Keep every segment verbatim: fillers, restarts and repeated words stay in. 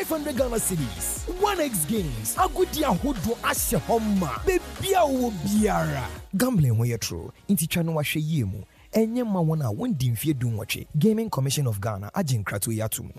hundred Ghana cedis. one X games. Agudi ahodo ashe homa. Bebia wo biara. Gambling ho ye true. Inti twa no wahwe yemu. Enye ma wona wondi mfie dun wache. Gaming Commission of Ghana agin krato yatum.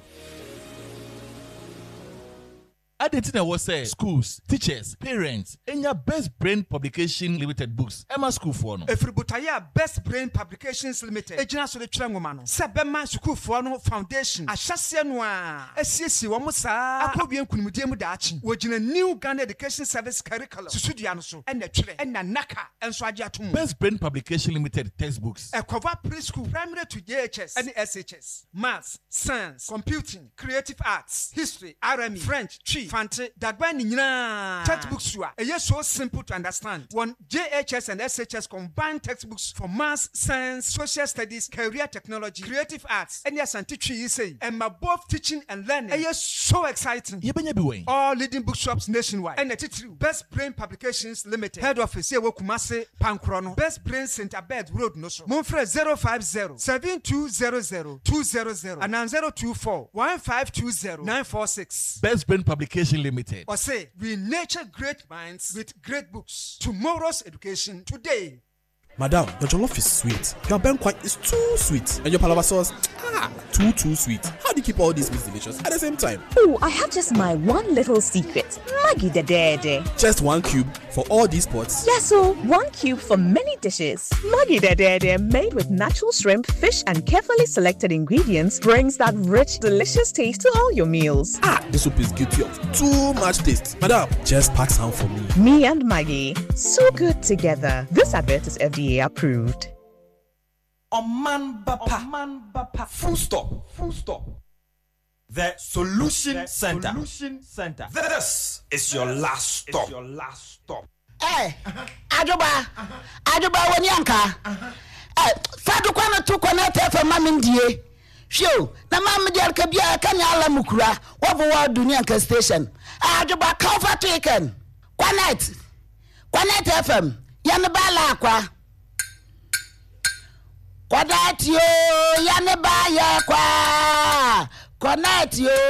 Adentina was say schools, teachers, parents, and your Best Brain Publication Limited books. Emma School for no. Efributaya Best Brain Publications Limited. Ejina so de twangomano. Sabema School for no Foundation. Ashase noa. Esiesi wo mo saa. Akobien kunimudie mu daachi. Wojina New Ghana Education Service Curriculum. Susudua no so. Ena twere. Ena naka. Enso age atom. Best Brain Publication Limited textbooks. Ekova preschool, primary to J H S, and S H S. Maths, science, computing, creative arts, history, R M E, French, Chi. Fante that by nina textbooks you are so simple to understand. One J H S and S H S combined textbooks for maths, science, social studies, career technology, creative arts, and yes, and teaching you say, and my both teaching and learning. And yes, so exciting. All leading bookshops nationwide. And the title Best Brain Publications Limited. Head office here Kumase Pankrono. Best Brain Center Bed Road no so. Monfre zero five zero seven two zero zero two zero zero and zero two four one five two zero nine four six. Best Brain Publication Limited. Or say, we nurture great minds with great books. Tomorrow's education today. Madam, your jollof is sweet. Your banquet is too sweet. And your palava sauce, ah, too, too sweet. How do you keep all these meats delicious at the same time? Oh, I have just my one little secret. Maggie the Dede. Just one cube for all these pots? Yes, so one cube for many dishes. Maggie the Dede, made with natural shrimp, fish, and carefully selected ingredients, brings that rich, delicious taste to all your meals. Ah, this soup is guilty of too much taste. Madam, just pack some for me. Me and Maggie, so good together. This advert is F D A approved. Oman Bapa. Oman Bapa. Full stop. Full stop. The Solution the Center. Solution Center. This is your last stop. Is your last stop. Hey, Ajoba. Ajoba wanyanka. Eh, fadu kwana tu kwana tefe mami ndiye. Show, na mami diya kabia kanya ala mukura. Wabu wa dunia ka station. Ajoba kaufa tuiken. Kwanet. Kwanet F M. Yanabala kwa. Kwanet yo. Yanabaya kwa. Kwanet yo.